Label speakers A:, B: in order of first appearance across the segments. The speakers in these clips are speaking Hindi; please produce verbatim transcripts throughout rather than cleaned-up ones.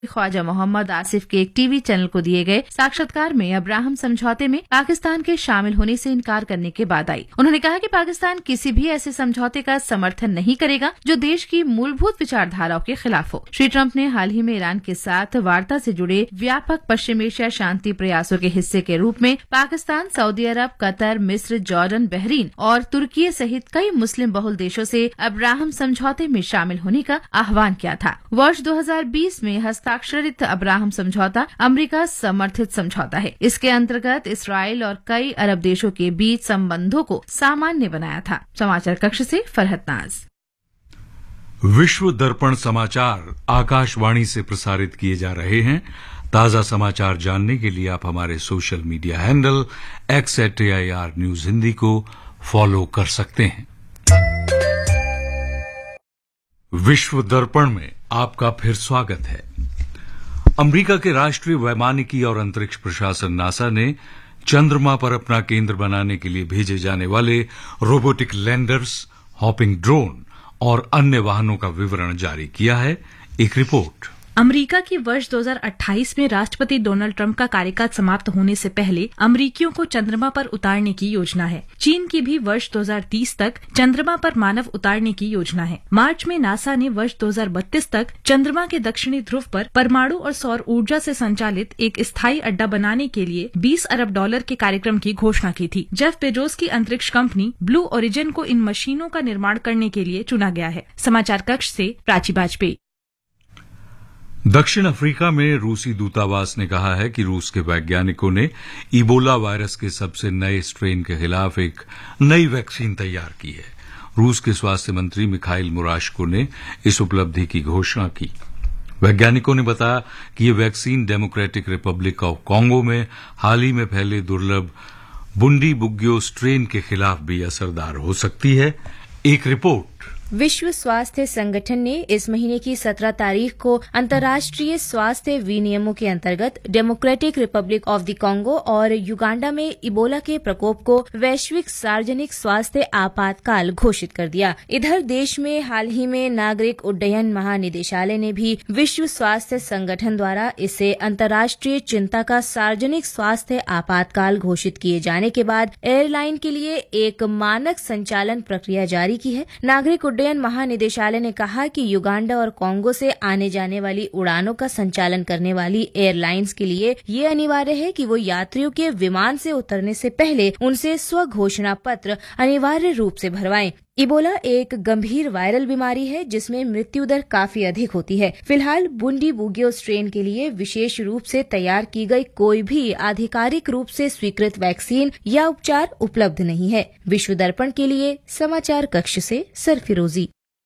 A: ख्वाजा मोहम्मद आसिफ के एक टीवी चैनल को दिए गए साक्षात्कार में अब्राहम समझौते में पाकिस्तान के शामिल होने से इनकार करने के बाद आई। उन्होंने कहा कि पाकिस्तान किसी भी ऐसे समझौते का समर्थन नहीं करेगा जो देश की मूलभूत विचारधाराओं के खिलाफ हो। श्री ट्रंप ने हाल ही में ईरान के साथ वार्ता से जुड़े व्यापक पश्चिम एशिया शांति प्रयासों के हिस्से के रूप में पाकिस्तान, सऊदी अरब, कतर, मिस्र, जॉर्डन, बहरीन और तुर्की सहित कई मुस्लिम बहुल देशों से अब्राहम समझौते में शामिल होने का आह्वान किया था। वर्ष दो हजार बीस में हस्ताक्षरित अब्राहम समझौता अमेरिका समर्थित समझौता है। इसके अंतर्गत इसराइल और कई अरब देशों के बीच संबंधों को सामान्य बनाया था। समाचार कक्ष से फरहत नाज।
B: विश्व दर्पण समाचार आकाशवाणी से प्रसारित किए जा रहे हैं। ताजा समाचार जानने के लिए आप हमारे social media handle x eight A I R news Hindi को फॉलो कर सकते हैं। विश्व दर्पण में आपका फिर स्वागत है। अमेरिका के राष्ट्रीय वैमानिकी और अंतरिक्ष प्रशासन नासा ने चंद्रमा पर अपना केंद्र बनाने के लिए भेजे जाने वाले रोबोटिक लैंडर्स, हॉपिंग ड्रोन और अन्य वाहनों का विवरण जारी किया है। एक रिपोर्ट।
C: अमेरिका की वर्ष दो हजार अट्ठाईस में राष्ट्रपति डोनाल्ड ट्रंप का कार्यकाल समाप्त होने से पहले अमेरिकियों को चंद्रमा पर उतारने की योजना है। चीन की भी वर्ष दो हजार तीस तक चंद्रमा पर मानव उतारने की योजना है। मार्च में नासा ने वर्ष दो हजार बत्तीस तक चंद्रमा के दक्षिणी ध्रुव पर परमाणु और सौर ऊर्जा से संचालित एक स्थायी अड्डा बनाने के लिए बीस अरब डॉलर के कार्यक्रम की घोषणा की थी। जेफ बेजोस की अंतरिक्ष कंपनी ब्लू ओरिजिन को इन मशीनों का निर्माण करने के लिए चुना गया है। समाचार कक्ष से प्राची बाजपेयी।
B: दक्षिण अफ्रीका में रूसी दूतावास ने कहा है कि रूस के वैज्ञानिकों ने इबोला वायरस के सबसे नए स्ट्रेन के खिलाफ एक नई वैक्सीन तैयार की है। रूस के स्वास्थ्य मंत्री मिखाइल मुराशको ने इस उपलब्धि की घोषणा की। वैज्ञानिकों ने बताया कि ये vaccine democratic Republic of Congo में हाल ही में फैले दुर्लभ बुंडीबुग्यो स्ट्रेन के खिलाफ भी असरदार हो सकती है। एक रिपोर्ट।
D: विश्व स्वास्थ्य संगठन ने इस महीने की सत्रह तारीख को अंतर्राष्ट्रीय स्वास्थ्य विनियमों के अंतर्गत democratic Republic of the Congo और युगांडा में इबोला के प्रकोप को वैश्विक सार्वजनिक स्वास्थ्य आपातकाल घोषित कर दिया। इधर देश में हाल ही में नागरिक उड्डयन महानिदेशालय ने भी विश्व स्वास्थ्य संगठन द्वारा इसे अंतर्राष्ट्रीय चिंता का सार्वजनिक स्वास्थ्य आपातकाल घोषित किए जाने के बाद एयरलाइन के लिए एक मानक संचालन प्रक्रिया जारी की है। नागरिक उड्डयन महानिदेशालय ने कहा कि युगांडा और कांगो से आने जाने वाली उड़ानों का संचालन करने वाली एयरलाइंस के लिए ये अनिवार्य है कि वो यात्रियों के विमान से उतरने से पहले उनसे स्वघोषणा पत्र अनिवार्य रूप से भरवाएं। इबोला एक गंभीर वायरल बीमारी है जिसमें मृत्यु दर काफी अधिक होती है। फिलहाल बुंडीबुग्यो स्ट्रेन के लिए विशेष रूप से तैयार की गई कोई भी आधिकारिक रूप से स्वीकृत वैक्सीन या उपचार उपलब्ध नहीं है। विश्व दर्पण के लिए समाचार कक्ष से सरफिरोजी।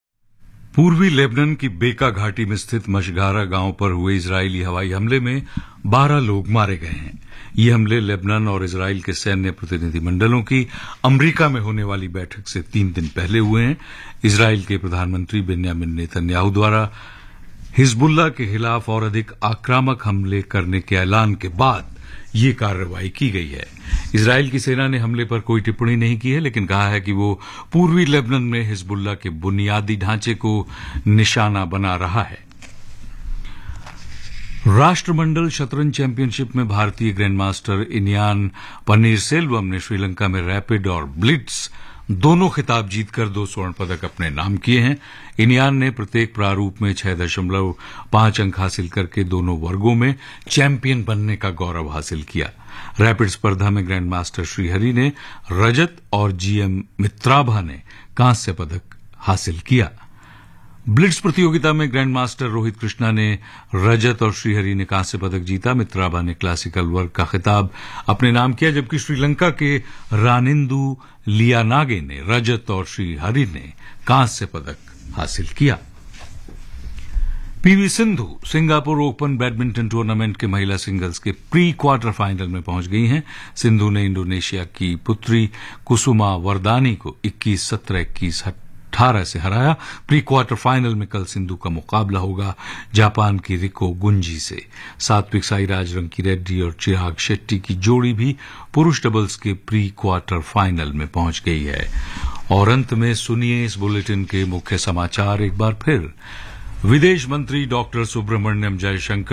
B: पूर्वी लेबनान की बेका घाटी में स्थित मशगारा गांव पर हुए इजरायली हवाई हमले में बारह लोग मारे गए हैं। ये हमले लेबनान और इजरायल के सैन्य प्रतिनिधिमंडलों की अमेरिका में होने वाली बैठक से तीन दिन पहले हुए हैं। इजरायल के प्रधानमंत्री बेन्यामिन नेतन्याहू द्वारा हिजबुल्लाह के खिलाफ और अधिक आक्रामक हमले करने के ऐलान के बाद ये कार्रवाई की गई है। इजरायल की सेना ने हमले पर कोई टिप्पणी नहीं की है, लेकिन कहा है कि वो पूर्वी लेबनान में हिजबुल्लाह के बुनियादी ढांचे को निशाना बना रहा है। राष्ट्रमंडल शतरंज चैंपियनशिप में भारतीय ग्रैंडमास्टर इनियान पनीरसेल्वम ने श्रीलंका में रैपिड और ब्लिट्ज दोनों खिताब जीतकर दो स्वर्ण पदक अपने नाम किए हैं। इनियान ने प्रत्येक प्रारूप में छह दशमलव पांच अंक हासिल करके दोनों वर्गों में चैंपियन बनने का गौरव हासिल किया। रैपिड स्पर्धा में ग्रैंड मास्टर श्रीहरि ने रजत और जीएम मित्राभा ने कांस्य पदक हासिल किया। ब्लिट्ज प्रतियोगिता में ग्रैंड मास्टर रोहित कृष्णा ने रजत और श्रीहरि ने कांस्य पदक जीता। मित्राभा ने क्लासिकल वर्ग का खिताब अपने नाम किया, जबकि श्रीलंका के रानिंदु लियानागे ने रजत और श्रीहरि ने कांस्य पदक हासिल किया। PV Sindhu Singapore open badminton tournament के महिला सिंगल्स के प्री क्वार्टर फाइनल में पहुंच गई हैं। सिंधु ने इंडोनेशिया की पुत्री कुसुमा वरदानी को इक्कीस सत्रह इक्कीस अठारह से हराया। प्री क्वार्टर फाइनल में कल सिंधु का मुकाबला होगा जापान की रिको गुंजी से। सात्विक साईराज, रंकी रेड्डी और चिराग शेट्टी की जोड़ी भी पुरुष डबल्स के प्री क्वार्टर फाइनल में पहुंच गई है। और अंत में सुनिए इस बुलेटिन के मुख्य समाचार एक बार फिर। विदेश मंत्री डॉक्टर सुब्रमण्यम जयशंकर